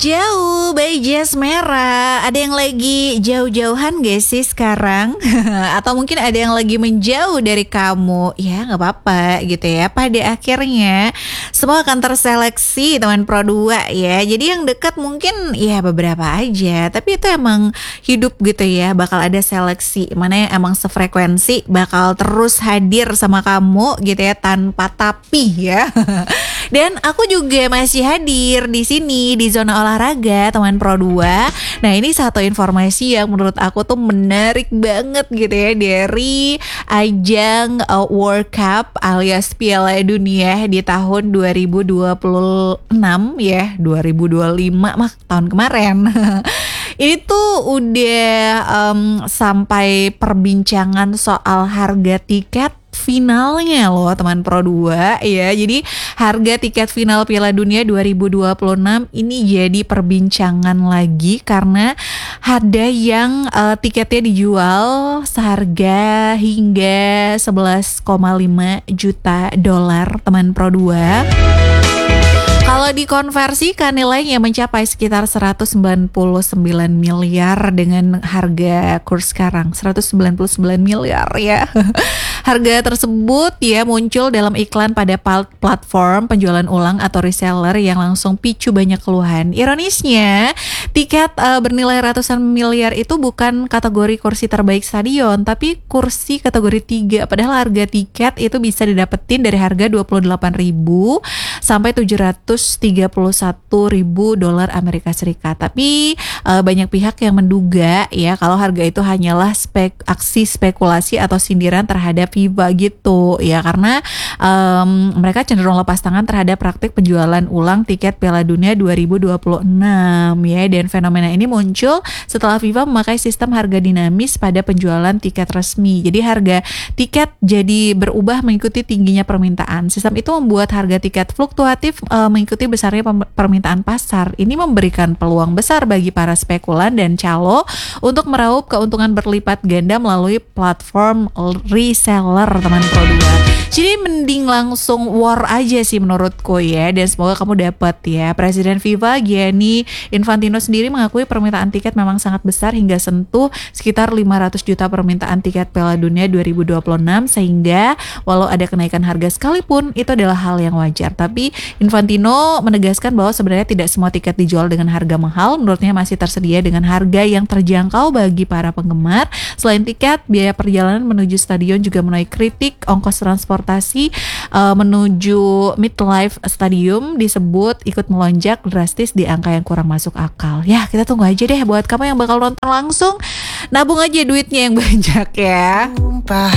Jauh-jauh by Jazz Merah. Ada yang lagi jauh-jauhan gak sih sekarang? Atau mungkin ada yang lagi menjauh dari kamu? Ya gak apa-apa gitu ya. Pada akhirnya semua akan terseleksi teman Pro 2 ya. Jadi yang dekat mungkin ya beberapa aja. Tapi itu emang hidup gitu ya. Bakal ada seleksi. Mana yang emang sefrekuensi bakal terus hadir sama kamu gitu ya. Tanpa tapi ya. Dan aku juga masih hadir di sini di zona olahraga teman Pro 2. Nah, ini satu informasi yang menurut aku tuh menarik banget gitu ya dari ajang World Cup alias Piala Dunia di tahun 2026 ya, 2025 mah tahun kemarin. Ini tuh udah sampai perbincangan soal harga tiket finalnya loh teman Pro 2 ya. Jadi harga tiket final Piala Dunia 2026 ini jadi perbincangan lagi karena ada yang tiketnya dijual seharga hingga 11,5 juta dolar teman Pro 2. Kalau dikonversikan nilainya mencapai sekitar 199 miliar dengan harga kurs sekarang 199 miliar ya. Harga tersebut ya muncul dalam iklan pada platform penjualan ulang atau reseller yang langsung picu banyak keluhan. Ironisnya, tiket bernilai ratusan miliar itu bukan kategori kursi terbaik stadion, tapi kursi kategori 3. Padahal harga tiket itu bisa didapetin dari harga 28.000 sampai 731.000 dolar Amerika Serikat. Tapi banyak pihak yang menduga ya kalau harga itu hanyalah aksi spekulasi atau sindiran terhadap FIFA gitu ya, karena mereka cenderung lepas tangan terhadap praktik penjualan ulang tiket Piala Dunia 2026 ya. Dan fenomena ini muncul setelah FIFA memakai sistem harga dinamis pada penjualan tiket resmi. Jadi harga tiket jadi berubah mengikuti tingginya permintaan. Sistem itu membuat harga tiket fluktuatif mengikuti besarnya permintaan pasar. Ini memberikan peluang besar bagi para spekulan dan calo untuk meraup keuntungan berlipat ganda melalui platform reseller teman Pro 2. Jadi mending langsung war aja sih menurutku ya. Dan semoga kamu dapat ya. Presiden FIFA Gianni Infantino sendiri mengakui permintaan tiket memang sangat besar hingga sentuh sekitar 500 juta permintaan tiket Piala Dunia 2026, sehingga walau ada kenaikan harga sekalipun itu adalah hal yang wajar. Tapi Infantino menegaskan bahwa sebenarnya tidak semua tiket dijual dengan harga mahal. Menurutnya masih tersedia dengan harga yang terjangkau bagi para penggemar. Selain tiket, biaya perjalanan menuju stadion juga menuai kritik. Ongkos transportasi menuju Midlife Stadium disebut ikut melonjak drastis di angka yang kurang masuk akal. Ya, kita tunggu aja deh buat kamu yang bakal nonton langsung. Nabung aja duitnya yang banyak ya.